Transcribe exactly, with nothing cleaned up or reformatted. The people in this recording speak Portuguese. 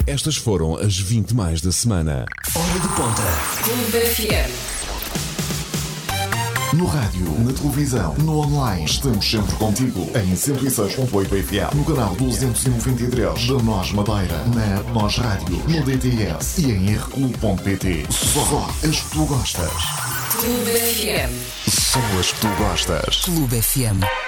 Estas foram as vinte mais da semana. Hora de Ponta. Clube F M. No rádio, na televisão, no online. Estamos sempre contigo em cento e seis ponto oito F M. No canal duzentos e noventa e três da Nós Madeira. Na Nós Rádio. No D T S. E em r clube ponto p t. Só as que tu gostas. Clube F M. Só as que tu gostas. Clube F M.